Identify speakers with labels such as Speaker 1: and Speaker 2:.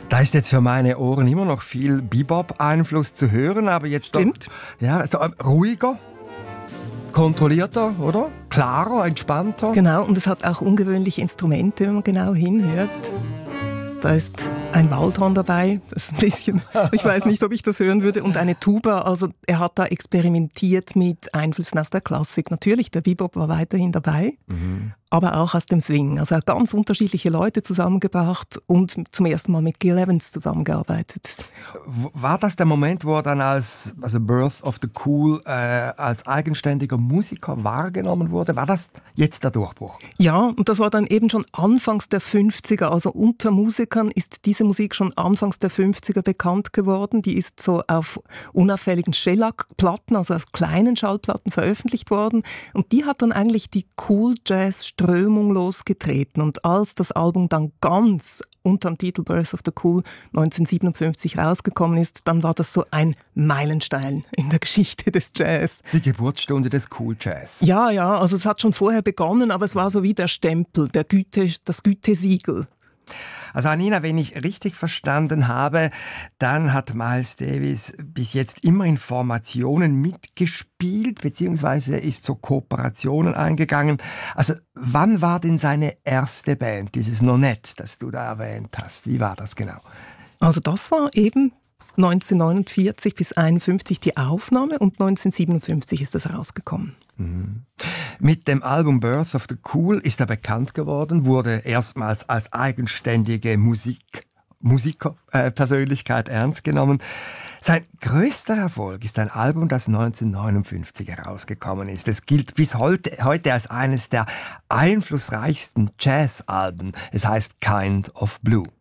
Speaker 1: Da ist jetzt für meine Ohren immer noch viel Bebop-Einfluss zu hören, aber jetzt
Speaker 2: Stimmt.
Speaker 1: Doch, ja, so ruhiger, kontrollierter, oder? Klarer, entspannter.
Speaker 2: Genau, und es hat auch ungewöhnliche Instrumente, wenn man genau hinhört. Da ist ein Waldhorn dabei, das ist ein bisschen, ich weiß nicht, ob ich das hören würde, und eine Tuba. Also er hat da experimentiert mit Einflüssen aus der Klassik. Natürlich, der Bebop war weiterhin dabei, aber auch aus dem Swing. Also er hat ganz unterschiedliche Leute zusammengebracht und zum ersten Mal mit Gil Evans zusammengearbeitet.
Speaker 1: War das der Moment, wo er dann als Birth of the Cool als eigenständiger Musiker wahrgenommen wurde? War das jetzt der Durchbruch?
Speaker 2: Ja, und das war dann eben schon anfangs der 50er. Also unter Musikern ist diese Musik schon anfangs der 50er bekannt geworden. Die ist so auf unauffälligen Shellac-Platten, also auf kleinen Schallplatten veröffentlicht worden. Und die hat dann eigentlich die Cool-Jazz-Strömung losgetreten. Und als das Album dann ganz unter dem Titel Birth of the Cool 1957 rausgekommen ist, dann war das so ein Meilenstein in der Geschichte des Jazz.
Speaker 1: Die Geburtsstunde des Cool Jazz.
Speaker 2: Ja, also es hat schon vorher begonnen, aber es war so wie der Stempel, das Gütesiegel.
Speaker 1: Also Anina, wenn ich richtig verstanden habe, dann hat Miles Davis bis jetzt immer in Formationen mitgespielt, beziehungsweise ist so Kooperationen eingegangen. Also wann war denn seine erste Band, dieses Nonet, das du da erwähnt hast? Wie war das genau?
Speaker 2: Also das war eben 1949 bis 1951 die Aufnahme und 1957 ist das rausgekommen.
Speaker 1: Mit dem Album Birth of the Cool ist er bekannt geworden, wurde erstmals als eigenständige Musikerpersönlichkeit ernst genommen. Sein größter Erfolg ist ein Album, das 1959 herausgekommen ist. Es gilt bis heute als eines der einflussreichsten Jazzalben. Es heißt Kind of Blue.